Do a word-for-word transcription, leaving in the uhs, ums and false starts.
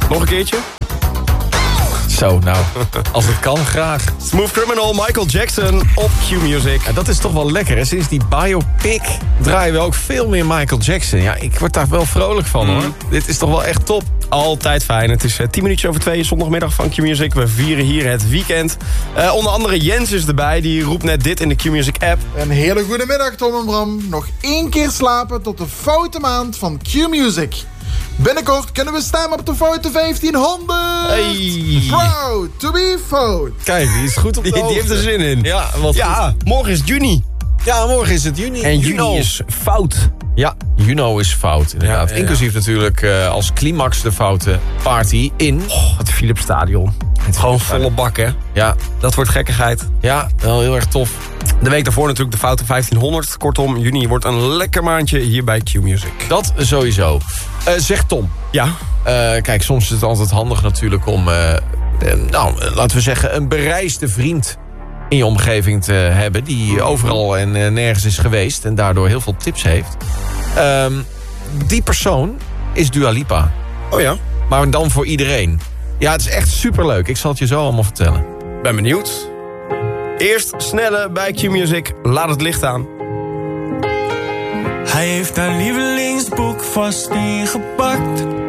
Nog een keertje? Zo, nou, als het kan, graag. Smooth Criminal, Michael Jackson op Q-Music. Ja, dat is toch wel lekker, hè? Sinds die biopic draaien we ook veel meer Michael Jackson. Ja, ik word daar wel vrolijk van, Mm. hoor. Dit is toch wel echt top. Altijd fijn. Het is uh, tien minuutjes over twee, zondagmiddag van Q-Music. We vieren hier het weekend. Uh, onder andere Jens is erbij. Die roept net dit in de Q-Music app. Een hele goede middag, Tom en Bram. Nog één keer slapen tot de foute maand van Q-Music. Binnenkort kunnen we stemmen op de foute vijftienhonderd. Hey. Proud to be fout. Kijk, die is goed op de Die, die heeft er hoogte. zin in. Ja, wat Ja, goed. morgen is juni. Ja, morgen is het juni. En juni Juno. is fout. Ja, Juno is fout, inderdaad. Ja, ja, ja. Inclusief natuurlijk uh, als climax de foute party in... Oh, het Philipsstadion. Gewoon volle bak, hè? Ja, Dat wordt gekkigheid. ja, wel heel erg tof. De week daarvoor natuurlijk de foute vijftienhonderd. Kortom, juni wordt een lekker maandje hier bij Q-Music. Dat sowieso. Uh, zeg Tom. Ja, Uh, kijk, soms is het altijd handig natuurlijk om... Uh, uh, nou, uh, laten we zeggen, een bereisde vriend in je omgeving te hebben... die overal en uh, nergens is geweest en daardoor heel veel tips heeft. Um, die persoon is Dua Lipa. oh ja. Maar dan voor iedereen. Ja, het is echt superleuk. Ik zal het je zo allemaal vertellen. Ben benieuwd. Eerst snelle bij Q-Music. Laat het licht aan. Hij heeft haar lievelingsboek vast ingepakt.